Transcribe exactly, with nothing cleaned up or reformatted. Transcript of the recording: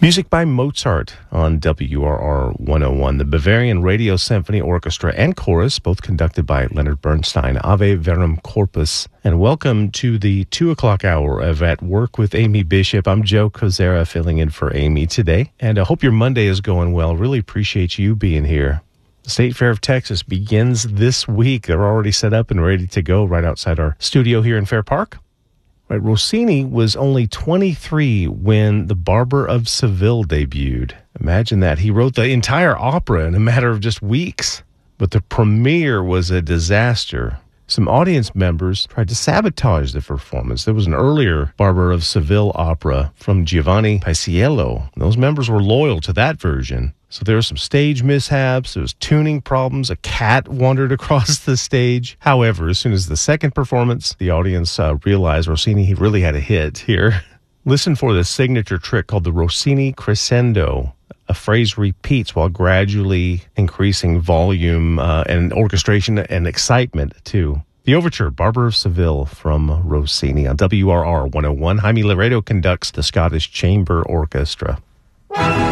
Music by Mozart on W R R one oh one. The Bavarian Radio Symphony Orchestra and Chorus, both conducted by Leonard Bernstein. Ave Verum Corpus. And welcome to the two o'clock hour of At Work with Amy Bishop. I'm Joe Kozera, filling in for Amy today. And I hope your Monday is going well. Really appreciate you being here. The State Fair of Texas begins this week. They're already set up and ready to go right outside our studio here in Fair Park. Right, Rossini was only twenty-three when The Barber of Seville debuted. Imagine that. He wrote the entire opera in a matter of just weeks. But the premiere was a disaster. Some audience members tried to sabotage the performance. There was an earlier Barber of Seville opera from Giovanni Paisiello. Those members were loyal to that version. So there were some stage mishaps, there was tuning problems, a cat wandered across the stage. However, as soon as the second performance, the audience uh, realized Rossini he really had a hit here. Listen for the signature trick called the Rossini crescendo. A phrase repeats while gradually increasing volume uh, and orchestration and excitement, too. The Overture, Barber of Seville from Rossini on W R R one oh one. Jaime Laredo conducts the Scottish Chamber Orchestra.